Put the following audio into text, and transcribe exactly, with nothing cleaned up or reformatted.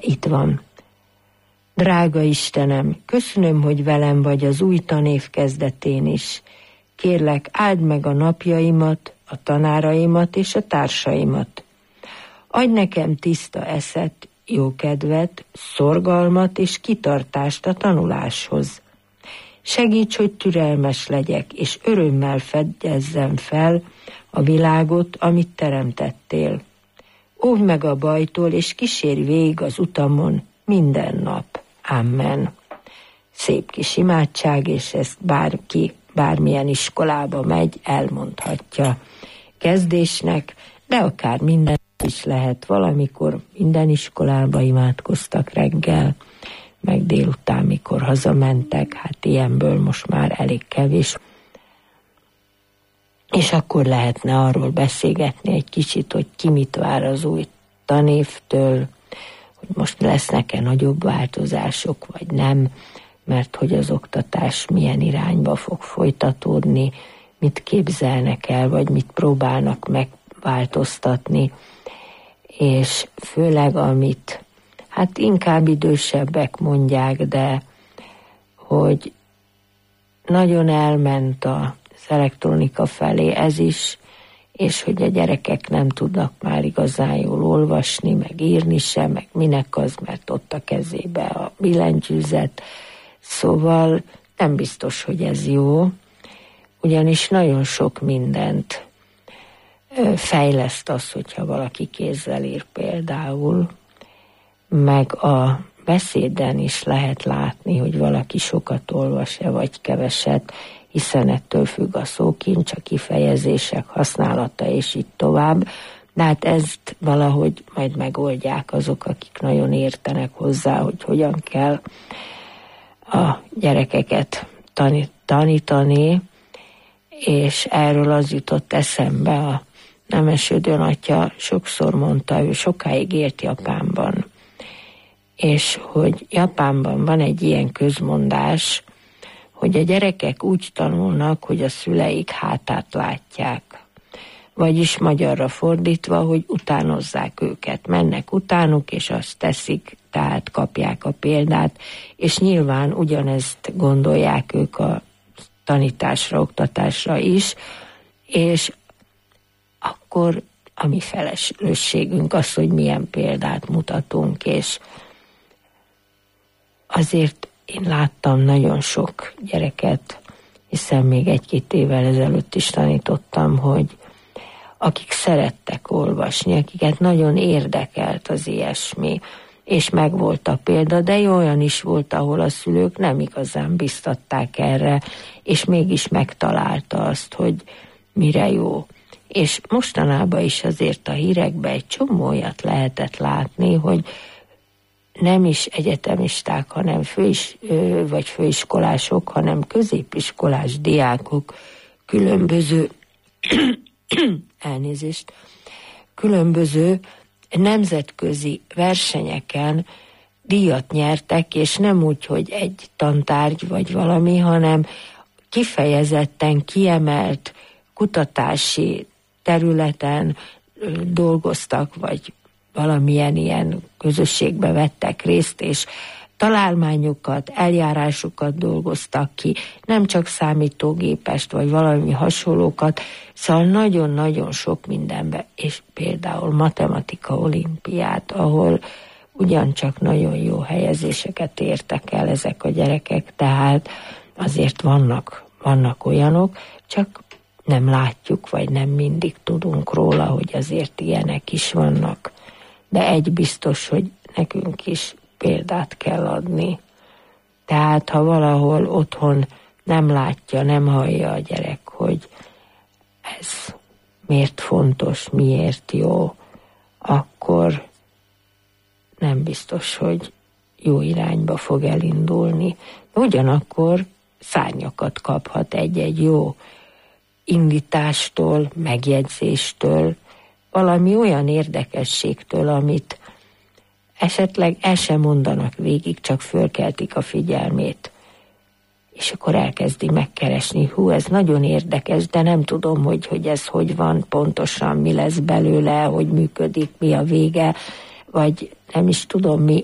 Itt van. Drága Istenem, köszönöm, hogy velem vagy az új tanév kezdetén is. Kérlek, áld meg a napjaimat, a tanáraimat és a társaimat. Adj nekem tiszta eszet, jókedvet, szorgalmat és kitartást a tanuláshoz. Segíts, hogy türelmes legyek, és örömmel fedezzem fel a világot, amit teremtettél. Óvj meg a bajtól, és kísérj végig az utamon minden nap. Amen. Szép kis imádság, és ezt bárki, bármilyen iskolába megy, elmondhatja kezdésnek, de akár minden is lehet. Valamikor minden iskolába imádkoztak reggel, meg délután, mikor hazamentek, hát ilyenből most már elég kevés. És akkor lehetne arról beszélgetni egy kicsit, hogy ki mit vár az új tanévtől, hogy most lesznek-e nagyobb változások, vagy nem, mert hogy az oktatás milyen irányba fog folytatódni, mit képzelnek el, vagy mit próbálnak megváltoztatni, és főleg amit, hát inkább idősebbek mondják, de hogy nagyon elment az elektronika felé ez is, és hogy a gyerekek nem tudnak már igazán jól olvasni, meg írni sem, meg minek az, mert ott a kezébe a billentyűzet. Szóval nem biztos, hogy ez jó, ugyanis nagyon sok mindent fejleszt az, hogyha valaki kézzel ír például, meg a beszéden is lehet látni, hogy valaki sokat olvas-e, vagy keveset, hiszen ettől függ a szókincs, a kifejezések használata, és így tovább. De hát ezt valahogy majd megoldják azok, akik nagyon értenek hozzá, hogy hogyan kell a gyerekeket tanítani, és erről az jutott eszembe, a Nemesődön atya sokszor mondta, ő sokáig élt Japánban, és hogy Japánban van egy ilyen közmondás, hogy a gyerekek úgy tanulnak, hogy a szüleik hátát látják. Vagyis magyarra fordítva, hogy utánozzák őket, mennek utánuk, és azt teszik, tehát kapják a példát, és nyilván ugyanezt gondolják ők a tanításra, oktatásra is, és akkor a mi felelősségünk az, hogy milyen példát mutatunk, és azért én láttam nagyon sok gyereket, hiszen még egy-két évvel ezelőtt is tanítottam, hogy akik szerettek olvasni, akiket nagyon érdekelt az ilyesmi, és megvolt a példa, de olyan is volt, ahol a szülők nem igazán biztatták erre, és mégis megtalálta azt, hogy mire jó. És mostanában is azért a hírekben egy csomó olyat lehetett látni, hogy nem is egyetemisták, hanem főis, vagy főiskolások, hanem középiskolás diákok különböző elnézést, különböző nemzetközi versenyeken díjat nyertek, és nem úgy, hogy egy tantárgy vagy valami, hanem kifejezetten kiemelt kutatási területen dolgoztak, vagy valamilyen ilyen közösségbe vettek részt, és találmányokat, eljárásokat dolgoztak ki, nem csak számítógépest, vagy valami hasonlókat, szóval nagyon-nagyon sok mindenbe, és például matematika olimpiát, ahol ugyancsak nagyon jó helyezéseket értek el ezek a gyerekek, tehát azért vannak, vannak olyanok, csak nem látjuk, vagy nem mindig tudunk róla, hogy azért ilyenek is vannak. De egy biztos, hogy nekünk is példát kell adni. Tehát, ha valahol otthon nem látja, nem hallja a gyerek, hogy ez miért fontos, miért jó, akkor nem biztos, hogy jó irányba fog elindulni. Ugyanakkor szárnyakat kaphat egy-egy jó indítástól, megjegyzéstől, valami olyan érdekességtől, amit esetleg el sem mondanak végig, csak fölkeltik a figyelmét. És akkor elkezdi megkeresni, hú, ez nagyon érdekes, de nem tudom, hogy, hogy ez hogy van pontosan, mi lesz belőle, hogy működik, mi a vége, vagy nem is tudom mi,